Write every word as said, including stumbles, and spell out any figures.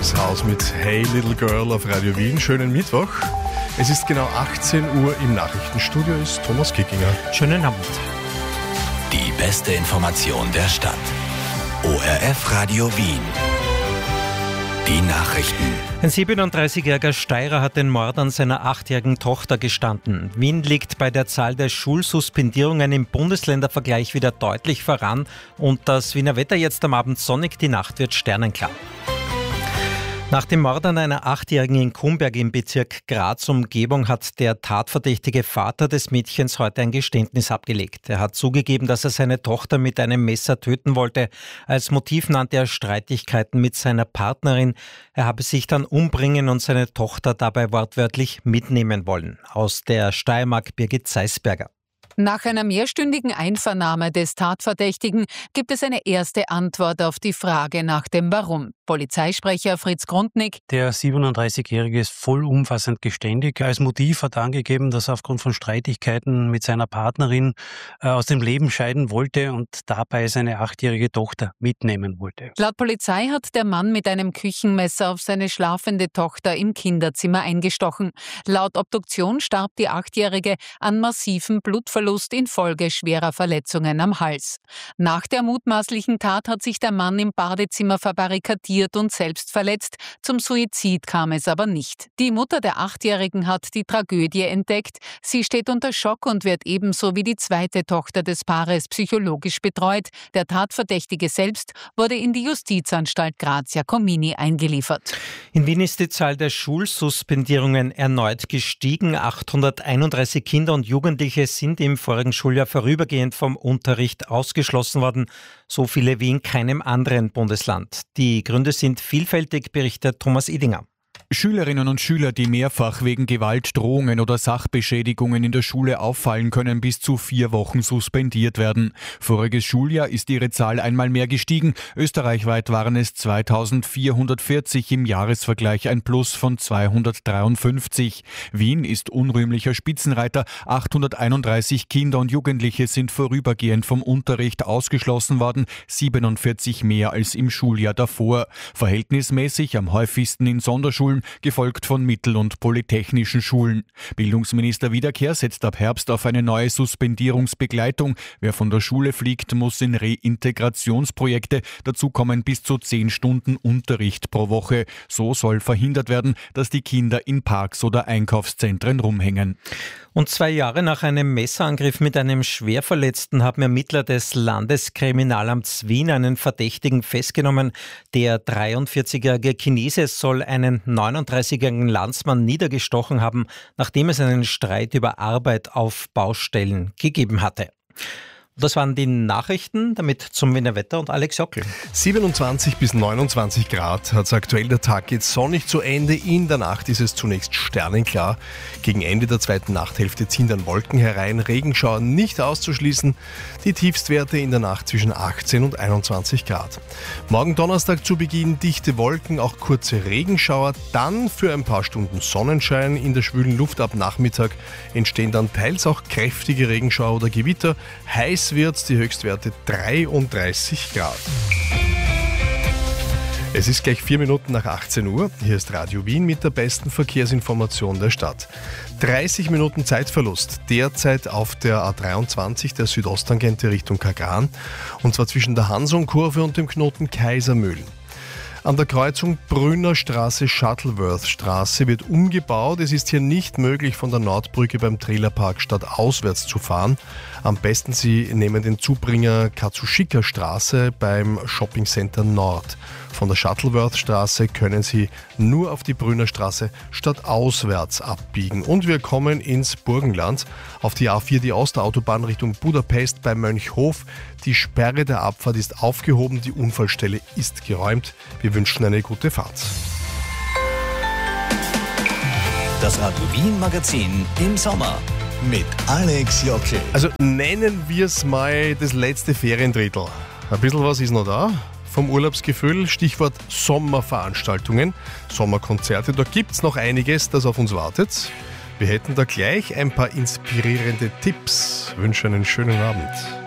Swedish House mit Hey Little Girl auf Radio Wien. Schönen Mittwoch. Es ist genau achtzehn Uhr, im Nachrichtenstudio ist Thomas Kickinger. Schönen Abend. Die beste Information der Stadt. O R F Radio Wien. Die Nachrichten. Ein siebenunddreißigjähriger Steirer hat den Mord an seiner achtjährigen Tochter gestanden. Wien liegt bei der Zahl der Schulsuspendierungen im Bundesländervergleich wieder deutlich voran und das Wiener Wetter jetzt am Abend sonnig, die Nacht wird sternenklar. Nach dem Mord an einer Achtjährigen in Kumberg im Bezirk Graz-Umgebung hat der tatverdächtige Vater des Mädchens heute ein Geständnis abgelegt. Er hat zugegeben, dass er seine Tochter mit einem Messer töten wollte. Als Motiv nannte er Streitigkeiten mit seiner Partnerin. Er habe sich dann umbringen und seine Tochter dabei wortwörtlich mitnehmen wollen. Aus der Steiermark Birgit Zeisberger. Nach einer mehrstündigen Einvernahme des Tatverdächtigen gibt es eine erste Antwort auf die Frage nach dem Warum. Polizeisprecher Fritz Grundnick. Der siebenunddreißigjährige ist vollumfassend geständig. Als Motiv hat er angegeben, dass er aufgrund von Streitigkeiten mit seiner Partnerin äh, aus dem Leben scheiden wollte und dabei seine achtjährige Tochter mitnehmen wollte. Laut Polizei hat der Mann mit einem Küchenmesser auf seine schlafende Tochter im Kinderzimmer eingestochen. Laut Obduktion starb die Achtjährige an massivem Blutverlust infolge schwerer Verletzungen am Hals. Nach der mutmaßlichen Tat hat sich der Mann im Badezimmer verbarrikadiert und selbst verletzt. Zum Suizid kam es aber nicht. Die Mutter der Achtjährigen hat die Tragödie entdeckt. Sie steht unter Schock und wird ebenso wie die zweite Tochter des Paares psychologisch betreut. Der Tatverdächtige selbst wurde in die Justizanstalt Grazia Comini eingeliefert. In Wien ist die Zahl der Schulsuspendierungen erneut gestiegen. achthunderteinunddreißig Kinder und Jugendliche sind im vorigen Schuljahr vorübergehend vom Unterricht ausgeschlossen worden. So viele wie in keinem anderen Bundesland. Die Gründe sind vielfältig, berichtet Thomas Idinger. Schülerinnen und Schüler, die mehrfach wegen Gewalt, Drohungen oder Sachbeschädigungen in der Schule auffallen, können bis zu vier Wochen suspendiert werden. Voriges Schuljahr ist ihre Zahl einmal mehr gestiegen. Österreichweit waren es zweitausendvierhundertvierzig, im Jahresvergleich ein Plus von zweihundertdreiundfünfzig. Wien ist unrühmlicher Spitzenreiter. achthunderteinunddreißig Kinder und Jugendliche sind vorübergehend vom Unterricht ausgeschlossen worden, siebenundvierzig mehr als im Schuljahr davor. Verhältnismäßig am häufigsten in Sonderschulen, gefolgt von mittel- und polytechnischen Schulen. Bildungsminister Wiederkehr setzt ab Herbst auf eine neue Suspendierungsbegleitung. Wer von der Schule fliegt, muss in Reintegrationsprojekte. Dazu kommen bis zu zehn Stunden Unterricht pro Woche. So soll verhindert werden, dass die Kinder in Parks oder Einkaufszentren rumhängen. Und zwei Jahre nach einem Messerangriff mit einem Schwerverletzten haben Ermittler des Landeskriminalamts Wien einen Verdächtigen festgenommen. Der dreiundvierzigjährige Chinese soll einen neununddreißigjährigen Landsmann niedergestochen haben, nachdem es einen Streit über Arbeit auf Baustellen gegeben hatte. Das waren die Nachrichten, damit zum Wiener Wetter und Alex Jockel. siebenundzwanzig bis neunundzwanzig Grad hat es aktuell. Der Tag geht sonnig zu Ende. In der Nacht ist es zunächst sternenklar. Gegen Ende der zweiten Nachthälfte ziehen dann Wolken herein. Regenschauer nicht auszuschließen. Die Tiefstwerte in der Nacht zwischen achtzehn und einundzwanzig Grad. Morgen Donnerstag zu Beginn dichte Wolken, auch kurze Regenschauer. Dann für ein paar Stunden Sonnenschein. In der schwülen Luft ab Nachmittag entstehen dann teils auch kräftige Regenschauer oder Gewitter. Heiß wird's, die Höchstwerte dreiunddreißig Grad. Es ist gleich vier Minuten nach achtzehn Uhr. Hier ist Radio Wien mit der besten Verkehrsinformation der Stadt. dreißig Minuten Zeitverlust derzeit auf der A dreiundzwanzig, der Südosttangente Richtung Kagran, und zwar zwischen der Hansonkurve und dem Knoten Kaisermühlen. An der Kreuzung Brünner Straße, Shuttleworth-Straße wird umgebaut. Es ist hier nicht möglich, von der Nordbrücke beim Trailerpark stadtauswärts zu fahren. Am besten Sie nehmen den Zubringer Katsushika Straße beim Shoppingcenter Nord. Von der Shuttleworth-Straße können Sie nur auf die Brünner Straße stadtauswärts abbiegen. Und wir kommen ins Burgenland. Auf die A vier, die Ostautobahn Richtung Budapest bei Mönchhof. Die Sperre der Abfahrt ist aufgehoben, die Unfallstelle ist geräumt. Wir wünschen eine gute Fahrt. Das Radio Wien Magazin im Sommer mit Alex Jockel. Also nennen wir es mal das letzte Feriendrittel. Ein bisschen was ist noch da vom Urlaubsgefühl. Stichwort Sommerveranstaltungen, Sommerkonzerte. Da gibt es noch einiges, das auf uns wartet. Wir hätten da gleich ein paar inspirierende Tipps. Ich wünsche einen schönen Abend.